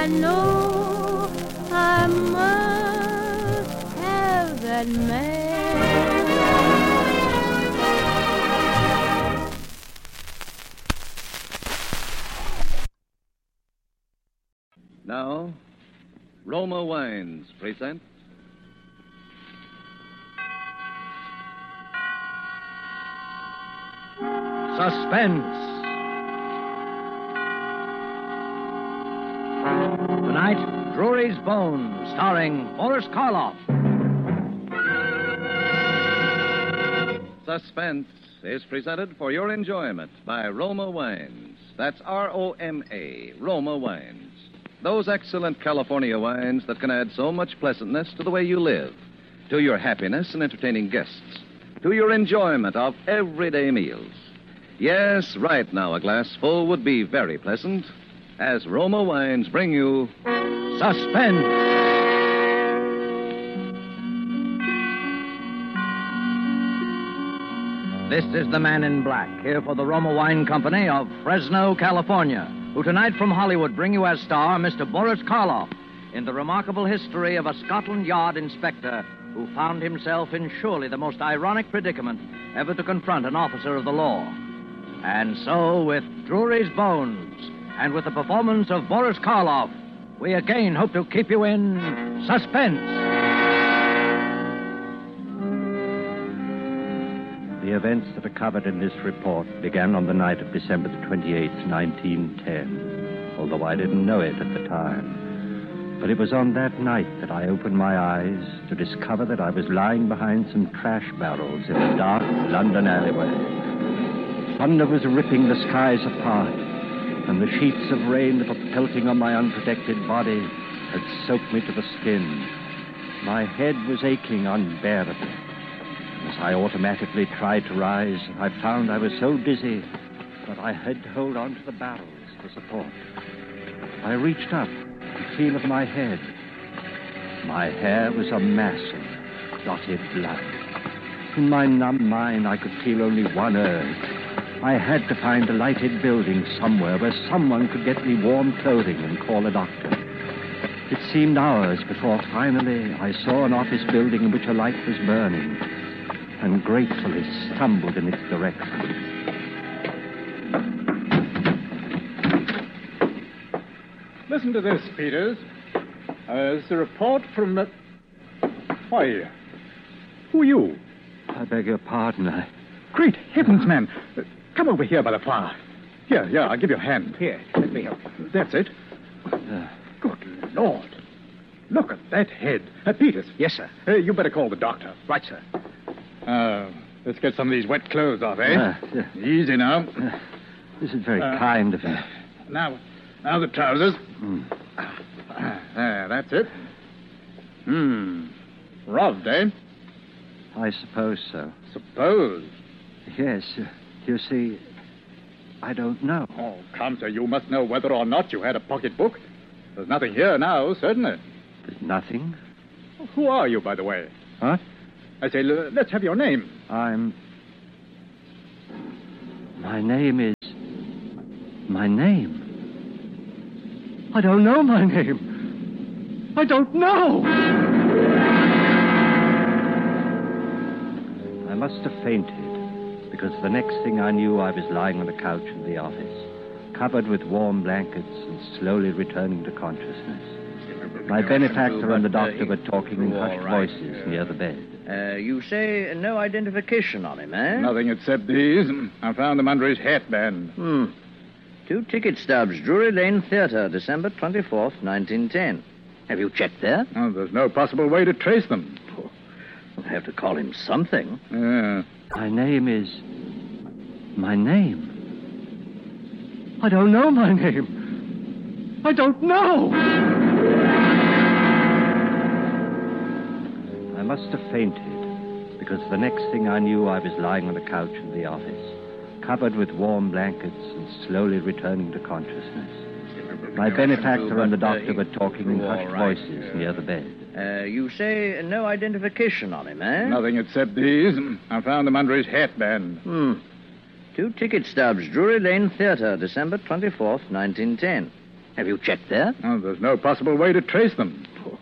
I know I must have that man. Now, Roma Wines present Suspense. Tonight, Drury's Bone, starring Boris Karloff. Suspense is presented for your enjoyment by Roma Wines. That's R-O-M-A, Roma Wines. Those excellent California wines that can add so much pleasantness to the way you live, to your happiness in entertaining guests, to your enjoyment of everyday meals. Yes, right now a glass full would be very pleasant, as Roma Wines bring you Suspense. This is the Man in Black, here for the Roma Wine Company of Fresno, California, who tonight from Hollywood bring you as star Mr. Boris Karloff in the remarkable history of a Scotland Yard inspector who found himself in surely the most ironic predicament ever to confront an officer of the law. And so, with Drury's Bones and with the performance of Boris Karloff, we again hope to keep you in suspense. The events that are covered in this report began on the night of December the 28th, 1910, although I didn't know it at the time. But it was on that night that I opened my eyes to discover that I was lying behind some trash barrels in a dark London alleyway. Thunder was ripping the skies apart, and the sheets of rain that were pelting on my unprotected body had soaked me to the skin. My head was aching unbearably. As I automatically tried to rise, I found I was so dizzy that I had to hold on to the barrels for support. I reached up to feel of my head. My hair was a mass of clotted blood. In my numb mind, I could feel only one urge. I had to find a lighted building somewhere where someone could get me warm clothing and call a doctor. It seemed hours before finally I saw an office building in which a light was burning, and gratefully stumbled in its direction. Listen to this, Peters. It's a report from... Why, who are you? I beg your pardon, Great heavens, man. Come over here by the fire. Here, I'll give you a hand. Here, let me help. That's it. Good Lord. Look at that head. Peters. Yes, sir. You better call the doctor. Right, sir. Let's get some of these wet clothes off, eh? Easy now. This is very kind of you. Now the trousers. That's it. Rubbed, eh? I suppose so. Suppose? Yes. You see, I don't know. Oh, come, sir. You must know whether or not you had a pocketbook. There's nothing here now, certainly. There's nothing? Who are you, by the way? Huh? I say, let's have your name. My name is... My name? I don't know my name. I don't know! I must have fainted, because the next thing I knew, I was lying on the couch in the office, covered with warm blankets and slowly returning to consciousness. My benefactor and the doctor were talking in hushed voices near the bed. You say no identification on him, eh? Nothing except these. I found them under his hatband. 2 ticket stubs, Drury Lane Theatre, December 24th, 1910. Have you checked there? Oh, there's no possible way to trace them. We'll have to call him something. Yeah. My name is... My name? I don't know my name. I don't know! I must have fainted, because the next thing I knew, I was lying on the couch in the office, covered with warm blankets and slowly returning to consciousness. My benefactor and the doctor were talking in hushed voices near the bed. You say no identification on him, eh? Nothing except these. I found them under his hatband. 2 ticket stubs, Drury Lane Theatre, December 24th, 1910. Have you checked there? Oh, there's no possible way to trace them.